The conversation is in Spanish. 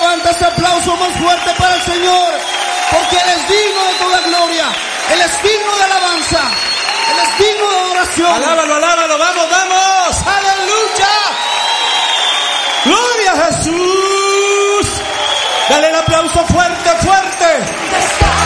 levanta ese aplauso más fuerte para el Señor, porque Él es digno de toda gloria, Él es digno de alabanza, Él es digno de adoración. Alábalo, alábalo, vamos, vamos, aleluya. Gloria a Jesús. Dale el aplauso fuerte, fuerte.